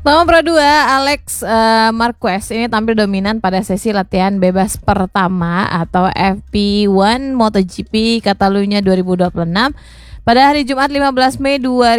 Nomor Pro 2, Alex Marquez ini tampil dominan pada sesi latihan bebas pertama atau FP1 MotoGP Catalunya 2026 pada hari Jumat 15 Mei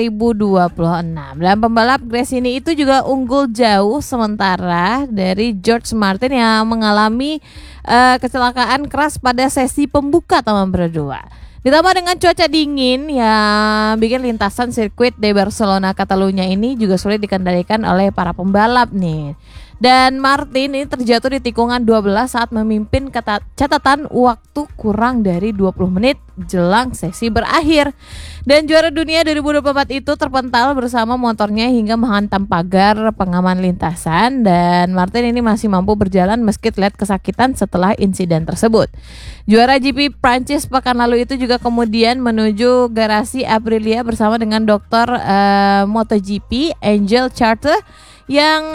2026. Dan pembalap Gresini itu juga unggul jauh sementara dari George Martin yang mengalami kecelakaan keras pada sesi pembuka nomor Pro 2. Ditambah dengan cuaca dingin yang bikin lintasan sirkuit de Barcelona Catalunya ini juga sulit dikendalikan oleh para pembalap nih. Dan Martin ini terjatuh di tikungan 12 saat memimpin catatan waktu kurang dari 20 menit jelang sesi berakhir. Dan juara dunia 2024 itu terpental bersama motornya hingga menghantam pagar pengaman lintasan. Dan Martin ini masih mampu berjalan meski terlihat kesakitan setelah insiden tersebut. Juara GP Prancis pekan lalu itu juga kemudian menuju garasi Aprilia bersama dengan dokter MotoGP Angel Charter yang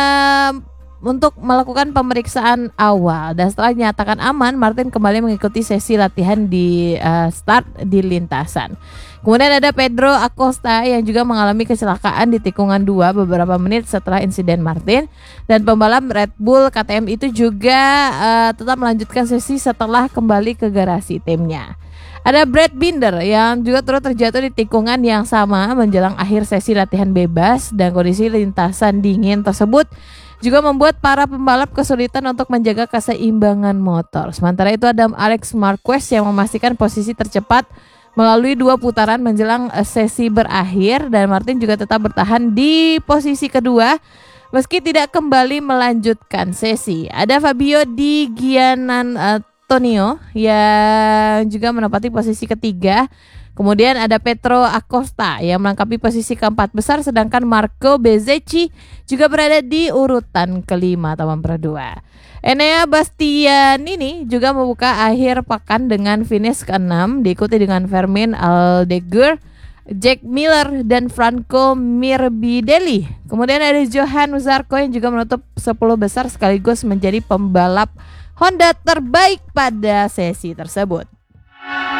untuk melakukan pemeriksaan awal. Dan setelah dinyatakan aman, Martin kembali mengikuti sesi latihan di start di lintasan. Kemudian ada Pedro Acosta yang juga mengalami kecelakaan di tikungan 2 beberapa menit setelah insiden Martin. Dan pembalap Red Bull KTM itu juga tetap melanjutkan sesi setelah kembali ke garasi timnya. Ada Brad Binder yang juga turut terjatuh di tikungan yang sama menjelang akhir sesi latihan bebas, dan kondisi lintasan dingin tersebut juga membuat para pembalap kesulitan untuk menjaga keseimbangan motor. Sementara itu ada Alex Marquez yang memastikan posisi tercepat melalui 2 putaran menjelang sesi berakhir, dan Martin juga tetap bertahan di posisi kedua meski tidak kembali melanjutkan sesi. Ada Fabio Di Giannantonio yang juga menempati posisi ketiga. Kemudian ada Pedro Acosta yang melengkapi posisi keempat besar, sedangkan Marco Bezzecchi juga berada di urutan kelima nomor Pro 2. Enea Bastianini juga membuka akhir pekan dengan finish ke-6, diikuti dengan Fermin Aldeguer, Jack Miller, dan Franco Morbidelli. Kemudian ada Johan Zarco yang juga menutup 10 besar sekaligus menjadi pembalap Honda terbaik pada sesi tersebut.